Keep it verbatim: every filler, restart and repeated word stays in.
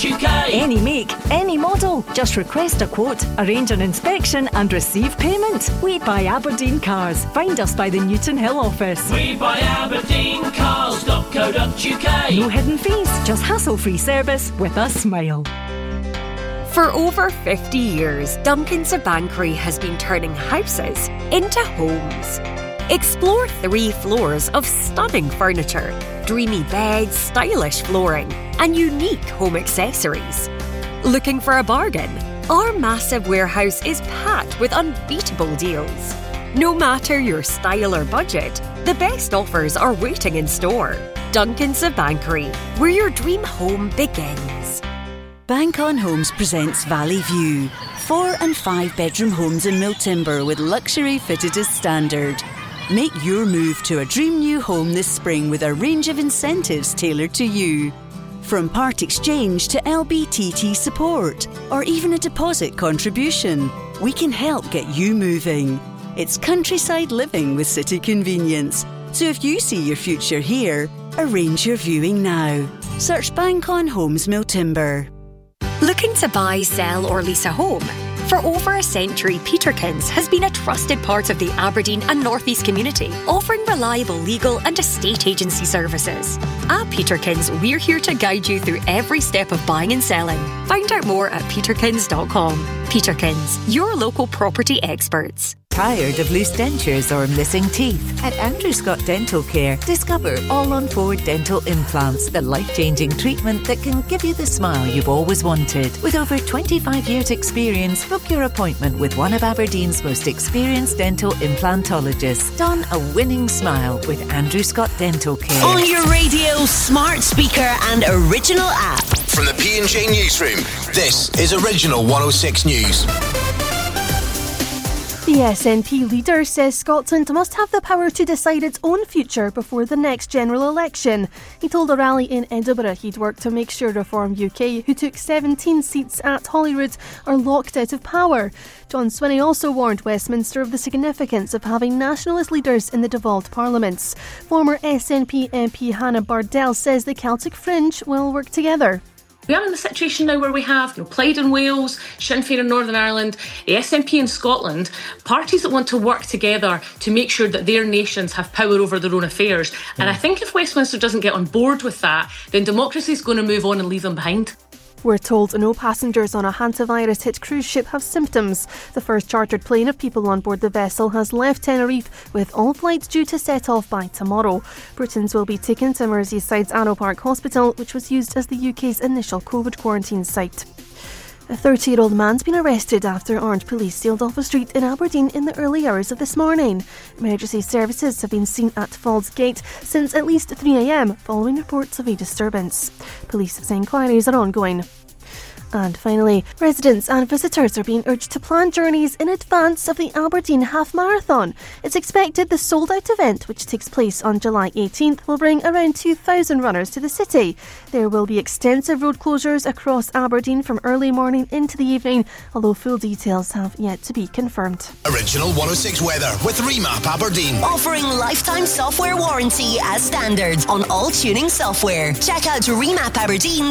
uk. Any make, any model. Just request a quote, arrange an inspection and receive payment. We buy Aberdeen Cars. Find us by the Newton Hill office. We buy Aberdeen Cars dot co dot uk. No hidden fees, just hassle-free service with a smile. For over fifty years, Duncan's Bankery has been turning houses into homes. Explore three floors of stunning furniture, dreamy beds, stylish flooring, and unique home accessories. Looking for a bargain? Our massive warehouse is packed with unbeatable deals. No matter your style or budget, the best offers are waiting in store. Duncan's Bankery, where your dream home begins. Bank on Homes presents Valley View. Four and five bedroom homes in Miltimber with luxury fitted as standard. Make your move to a dream new home this spring with a range of incentives tailored to you. From part exchange to L B T T support, or even a deposit contribution, we can help get you moving. It's countryside living with city convenience. So if you see your future here, arrange your viewing now. Search Bank on Homes Miltimber. Looking to buy, sell or lease a home? For over a century, Peterkins has been a trusted part of the Aberdeen and North East community, offering reliable legal and estate agency services. At Peterkins, we're here to guide you through every step of buying and selling. Find out more at peterkins dot com. Peterkins, your local property experts. Tired of loose dentures or missing teeth? At Andrew Scott Dental Care, discover all-on-four dental implants, the life-changing treatment that can give you the smile you've always wanted. With over twenty-five years experience, book your appointment with one of Aberdeen's most experienced dental implantologists. Don a winning smile with Andrew Scott Dental Care. On your radio, smart speaker and original app. From the P and J Newsroom, this is Original one oh six News. The S N P leader says Scotland must have the power to decide its own future before the next general election. He told a rally in Edinburgh he'd work to make sure Reform U K, who took seventeen seats at Holyrood, are locked out of power. John Swinney also warned Westminster of the significance of having nationalist leaders in the devolved parliaments. Former S N P M P Hannah Bardell says the Celtic Fringe will work together. We are in the situation now where we have you know, Plaid in Wales, Sinn Féin in Northern Ireland, the S N P in Scotland, parties that want to work together to make sure that their nations have power over their own affairs. And I think if Westminster doesn't get on board with that, then democracy is going to move on and leave them behind. We're told no passengers on a hantavirus-hit cruise ship have symptoms. The first chartered plane of people on board the vessel has left Tenerife, with all flights due to set off by tomorrow. Britons will be taken to Merseyside's Arrow Park Hospital, which was used as the U K's initial COVID quarantine site. A thirty-year-old man's been arrested after armed police sealed off a street in Aberdeen in the early hours of this morning. Emergency services have been seen at Falls Gate since at least three a.m. following reports of a disturbance. Police say inquiries are ongoing. And finally, residents and visitors are being urged to plan journeys in advance of the Aberdeen Half Marathon. It's expected the sold-out event, which takes place on July eighteenth, will bring around two thousand runners to the city. There will be extensive road closures across Aberdeen from early morning into the evening, although full details have yet to be confirmed. Original one oh six weather with Remap Aberdeen. Offering lifetime software warranty as standard on all tuning software. Check out remap aberdeen